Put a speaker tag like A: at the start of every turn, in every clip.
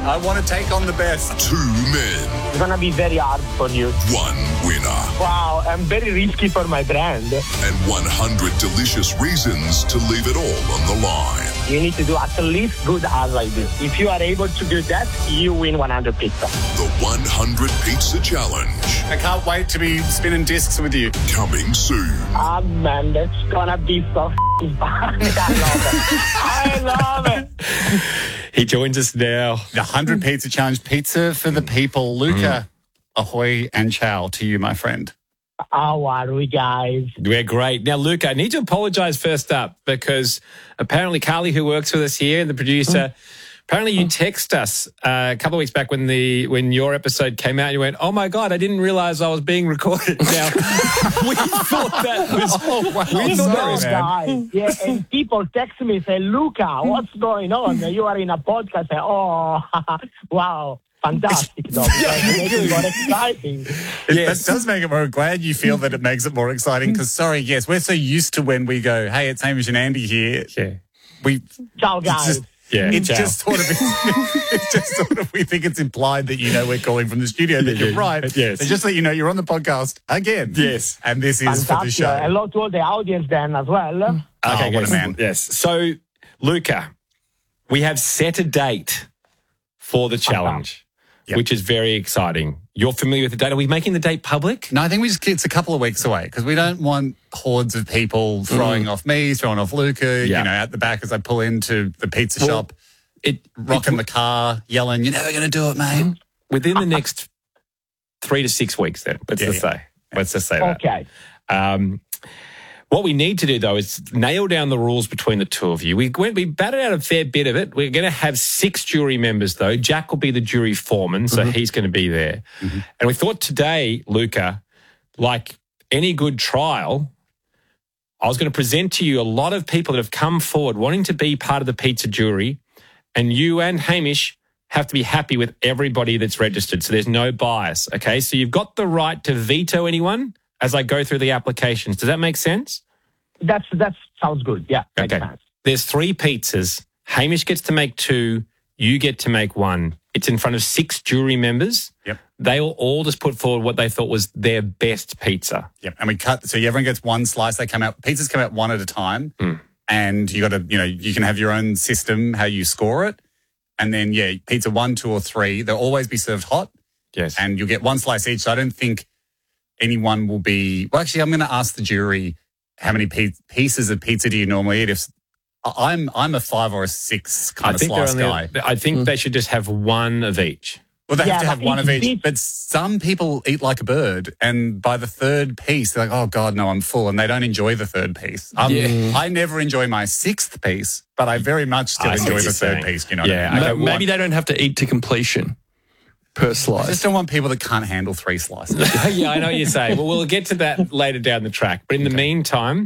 A: I want to take on the best.
B: 2 men.
C: It's going to be very hard for you.
B: 1 winner.
C: Wow, I'm very risky for my brand.
B: And 100 delicious reasons to leave it all on the line.
C: You need to do at least good ads like this. If you are able to do that, you win 100 pizza.
B: The 100 Pizza Challenge.
A: I can't wait to be spinning discs with you.
B: Coming soon.
C: Ah, man, that's going to be so fun. I love it.
D: He joins us now.
A: The 100 Pizza Challenge. Pizza for the people. Luca, ahoy and ciao to you, my friend.
C: How are we, guys?
D: We're great. Now, Luca, I need to apologise first up because apparently Carly, who works with us here, and the producer, apparently you text us a couple of weeks back when your episode came out and you went, oh, my God, I didn't realise I was being recorded. Now, we thought that was...
C: Guys. Yeah, and people text me, say, Luca, what's going on? You are in a podcast. Say, oh, wow. Fantastic, though. It makes it more exciting.
A: That does make it more. Glad you feel that it makes it more exciting because, yes, we're so used to when we go, hey, it's Hamish and Andy here.
D: Yeah.
C: Ciao, guys.
A: It's just sort of, we think it's implied that we're calling from the studio, that you're right.
D: Yes.
A: So just let you know you're on the podcast again.
D: Yes.
A: And this is for the show.
C: Hello to all the audience then as well.
A: Okay, what a man.
D: Yes. So, Luca, we have set a date for the challenge. Yep. Which is very exciting. You're familiar with the date. Are we making the date public?
A: No, I think it's a couple of weeks away because we don't want hordes of people throwing off me, throwing off Luca, out the back as I pull into the pizza shop, rocking the car, yelling, you're never going to do it, mate.
D: Within the next 3 to 6 weeks then, let's just say that.
C: Okay.
D: What we need to do, though, is nail down the rules between the two of you. We batted out a fair bit of it. We're going to have 6 jury members, though. Jack will be the jury foreman, so he's going to be there. And we thought today, Luca, like any good trial, I was going to present to you a lot of people that have come forward wanting to be part of the pizza jury, and you and Hamish have to be happy with everybody that's registered, so there's no bias, okay? So you've got the right to veto anyone as I go through the applications. Does that make sense?
C: That sounds good. Yeah.
D: Okay. There's 3 pizzas. Hamish gets to make 2. You get to make 1. It's in front of 6 jury members.
A: Yep.
D: They will all just put forward what they thought was their best pizza.
A: Yep. And we cut, so everyone gets 1 slice. Pizzas come out 1 at a time. And you got to, you can have your own system, how you score it. And then, pizza 1, 2, or 3, they'll always be served hot.
D: Yes.
A: And you'll get 1 slice each. So I don't think anyone will be... Well, actually, I'm going to ask the jury how many pieces of pizza do you normally eat? If I'm a 5 or a 6 kind of slice guy.
D: I think they should just have 1 of each.
A: Well, they have to have 1 of each. But some people eat like a bird, and by the 3rd piece, they're like, oh, God, no, I'm full, and they don't enjoy the 3rd piece. I never enjoy my 6th piece, but I very much still enjoy the 3rd piece. You know what I mean?
E: Maybe they don't have to eat to completion. Per slice.
A: I just don't want people that can't handle 3 slices.
D: Yeah, I know what you're saying. Well, we'll get to that later down the track. But in the meantime,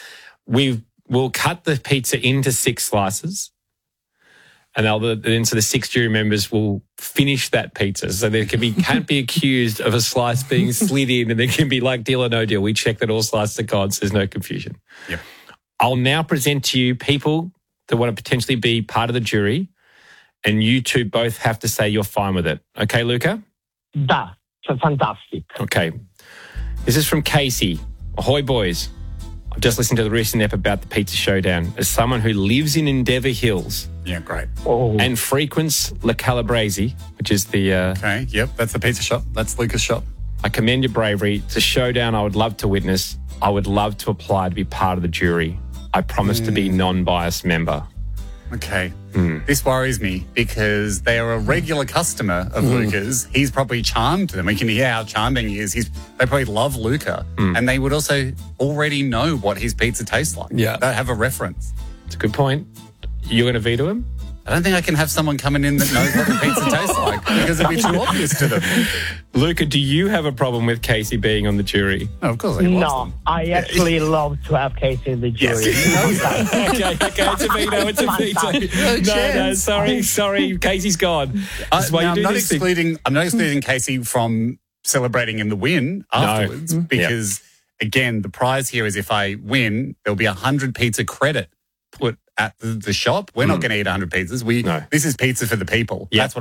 D: we'll cut the pizza into 6 slices. And then so the 6 jury members will finish that pizza. So there can't be accused of a slice being slid in, and there can be like deal or no deal. We check that all slices are gone, so there's no confusion.
A: Yep.
D: I'll now present to you people that want to potentially be part of the jury. And you two both have to say you're fine with it. Okay, Luca?
C: That's fantastic.
D: Okay. This is from Casey. Ahoy, boys. I've just listened to the recent ep about the Pizza Showdown. As someone who lives in Endeavour Hills...
A: Yeah, great.
D: And frequents La Calabrese, which is the...
A: Okay, yep, that's the pizza shop. That's Luca's shop.
D: I commend your bravery. It's a showdown I would love to witness. I would love to apply to be part of the jury. I promise to be non-biased member.
A: Okay. This worries me because they are a regular customer of Luca's. He's probably charmed them. We can hear how charming he is. They probably love Luca. And they would also already know what his pizza tastes like.
E: Yeah.
A: They have a reference.
D: It's a good point. You're going to veto him?
A: I don't think I can have someone coming in that knows what the pizza tastes like because it'd be too obvious to them.
D: Luca, do you have a problem with Casey being on the jury?
A: Oh, of course I loves them.
C: I actually love to have Casey in the jury.
A: Yes.
D: Okay, it's a veto. No, sorry, Casey's gone. That's why you do this thing.
A: I'm not excluding Casey from celebrating in the win afterwards because, again, the prize here is if I win, there'll be 100 pizza credit put at the shop. We're not going to eat 100 pizzas. This is pizza for the people. That's what